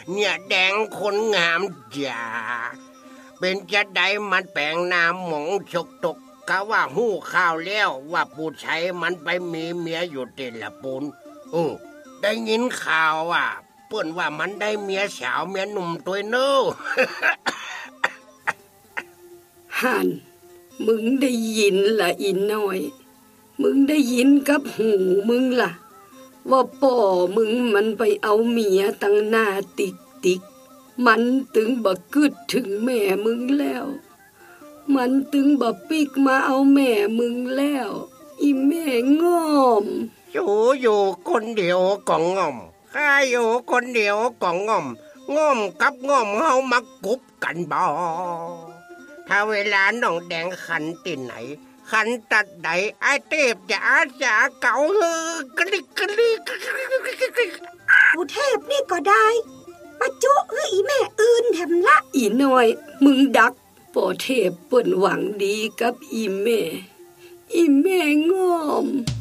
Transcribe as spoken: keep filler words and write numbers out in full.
เนี่ยแดงคนงามจ๋าเป็นจะได้มันแปลงนามหมองฉกตกกะว่าหู้ข่าวแล้วว่าผู้ชายมันไปมีเมียอยู่ติละปูนเออได้ยินข่าวว่าเปิ้นว่ามันได้เมียสาวเมียหนุ่มตัวเน้อหันมึงได้ยินล่ะอีน้อยมึงได้ยินกับหูมึงล่ะว่าป่อมึงมันไปเอาเมียตั้งหน้าติกติกมันถึงบ่กึดถึงแม่มึงแล้วมันถึงบ่ปิกมาเอาแม่มึงแล้วอีแม่ง่อมอยู่อยู่คนเดียวก็ง่อมข้าอยู่คนเดียวก็ง่อมง่อมกับง่อมเฮามากุบกันบ่ถ้าเวลาน้องแดงขันติไหนขันตัดใดไอ้เทพจะอาจาเก่าเฮอกลิกกลิกกูเทพนี่ก็ได้มาจุเอ้ยอีแม่อื่นแถมละอีน้อยมึงดักป่อเทพเปิ้นหวังดีกับอีแม่อีแม่งอม